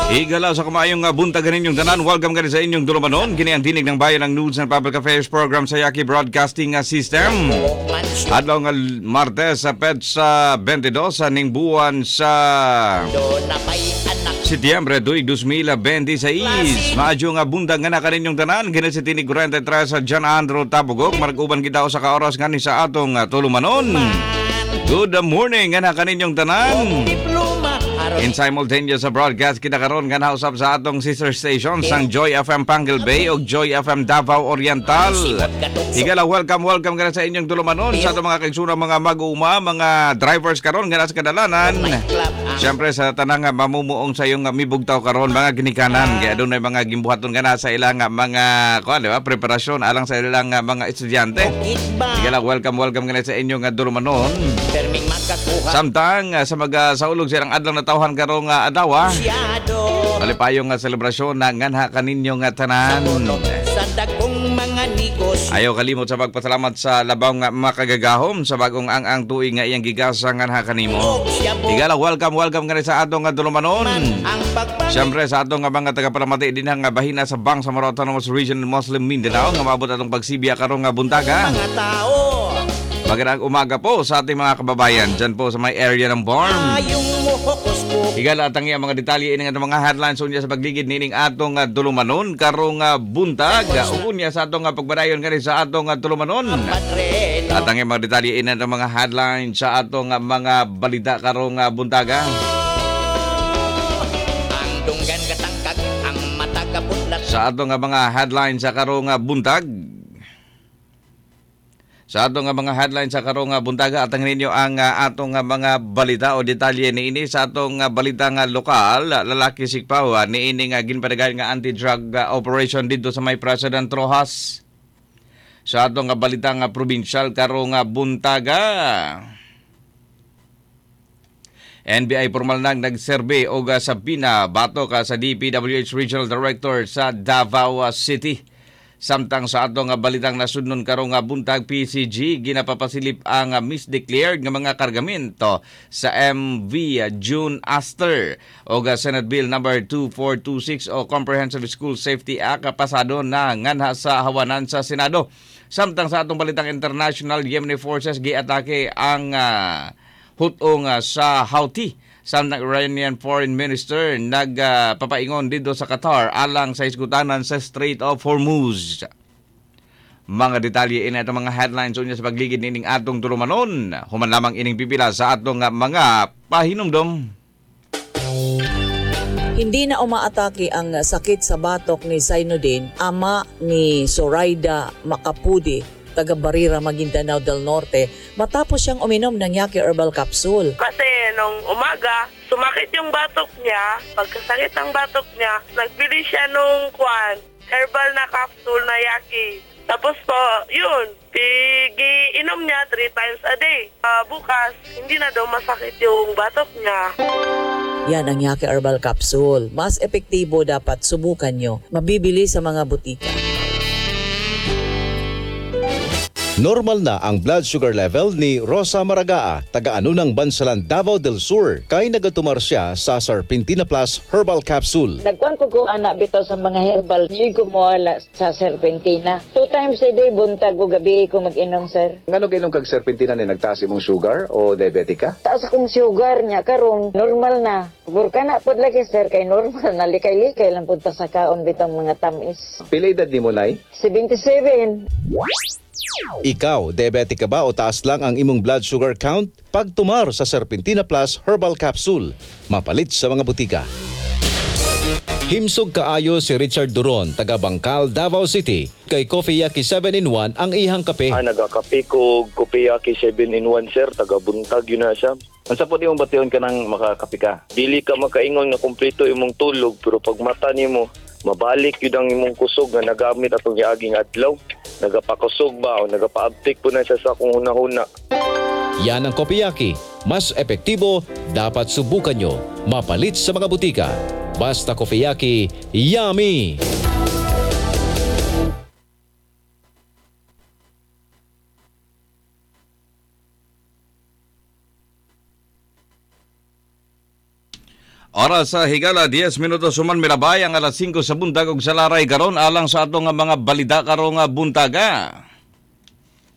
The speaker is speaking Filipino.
Igala sa kumayong buntagan ninyong tanan. Welcome ka rin sa inyong dulumanon. Kini ang dinig ng bayan ng News and Public Affairs Program sa Yaki Broadcasting System. Adlaw nga Martes sa PEDSA 22 sa ning buwan sa Setyembre 2, 2026. Maadyo nga bundag nga na kaninyong tanan. Kini si Tinig 43 sa John Andrew Tabugok. Marag-uban kita sa kaoras nga ni sa atong tulumanon. Good morning nga na kaninyong tanan. In simultaneous sa broadcast kita karon nga nausap sa atong sister stations ang Joy FM Pangal Bay ug Joy FM Davao Oriental. Higala welcome ka sa inyong tulumanon sa atong mga kaigsunan mga mag-uuma, mga drivers karon nga nasa kadalanan. Siyempre sa tanang mamumuong sa iyong mibugtaw karon mga ginikanan kaya dunay mga gimbuhaton nga na sa ilang mga di ba, preparasyon alang sa ilang mga estudyante. Higala welcome ka sa inyong tulumanon. Samtang sa saulog silang adlaw na tawhan karong adawa. Malipayong selebrasyon na nganha kaninyo nga tanan. Ayaw kalimot sa pagpasalamat sa labaw nga makagagahom sa bagong ang tuig nga iyang gigasa nganha kanimo. Higala welcome ka rin sa atong dulumanon. Siyempre sa atong mga tagapalamati din nga bahina sa Bang sa Autonomous Region Muslim Mindanao nga maabot atong pagsibiya karong buntaga. Magandang umaga po sa ating mga kababayan dyan po sa may area ng Barm. Higala at ang mga detalye ng mga headlines unya sa pagligid nining atong dulumanon karong buntag. Unya sa atong pagbadayon nga sa atong dulumanon. At ang mga detalye ng mga headlines sa atong mga balita karong buntaga. Sa atong mga headlines sa karong buntag. Sa atong mga headlines sa karong buntaga at ninyo ang atong mga balita o detalye niini sa atong balita nga lokal. Lalaki sikpaw niini nga ginpadagayon nga anti-drug operation dito sa may President Rojas. Sa atong balita nga provincial karong buntaga. NBI formal nang nagserbe og sa batok sa DPWH Regional Director sa Davao City. Samtang sa atong balitang nasudnon karong buntag PCG ginapapasilip ang misdeclared nga mga kargamento sa MV June Aster o Senate Bill number 2426 o Comprehensive School Safety Act pasado na nganha sa hawanan sa Senado. Samtang sa atong balitang international, Yemeni forces giatake ang hutong sa Houthi. Samtang Iranian Foreign Minister nagpapaingon dito sa Qatar alang sa isgutanan sa Strait of Hormuz. Mga detalye in atong mga headlines unya sa pagligid nining atong tulumanon. Human lamang ining pipila sa atong mga pahinumdom. Hindi na umaatake ang sakit sa batok ni Zainuddin, ama ni Zoraida Macapudi, taga Barira, Maguindanao del Norte, matapos siyang uminom ng Yaki Herbal Capsule. Kasi nung umaga, sumakit yung batok niya. Pagkasakit ng batok niya, nagbili siya nung herbal na capsule na Yaki. Tapos po, yun, inom niya 3 times a day. Bukas, hindi na daw masakit yung batok niya. Yan ang Yaki Herbal Capsule. Mas epektibo, dapat subukan nyo. Mabibili sa mga butika. Normal na ang blood sugar level ni Rosa Maragaa, taga-ano ng Bansalan, Davao del Sur, kay nagatumar siya sa Serpentina Plus Herbal Capsule. Nagkuhan ko anak bito sa mga herbal. Hindi ko mawala sa Serpentina. 2 times a day, buntag o gabi ko mag-inom, sir. Ngano kainom kag Serpentina ni nagtaas imong sugar o diabetic ka? Taas akong sugar niya, karon normal na. Burka na po lagi, sir, kay normal na. Likay-likay lang po sa kaon bitong mga tamis. Pila edad nimo nay? 77. Ikaw, diabetic ka ba o taas lang ang imong blood sugar count? Pagtumar sa Serpentina Plus Herbal Capsule, mapalit sa mga butika. Himsog kaayo si Richard Duron, taga Bangkal, Davao City. Kay Coffee Yaki 7-in-1 ang ihang kape. Nagakape ko Coffee Yaki 7-in-1, sir. Taga buntag yun na siya. Ang sapot imong bation ka nang makakape ka. Dili ka makaingon na kumpleto imong tulog, pero pag mata nimo mabalik yun ang imong kusog na nagamit atong yaaging adlaw. Nagapakusog ba o nagapaabtik po na siya sa kung huna-huna. Yan ang Kopiyaki. Mas epektibo, dapat subukan nyo. Mapalit sa mga butika. Basta Kopiyaki, yummy! Oras sa higala 10 minutos human milabay ang alas 5 sa buntag ug sa laray karon alang sa ato nga mga balita karong buntaga.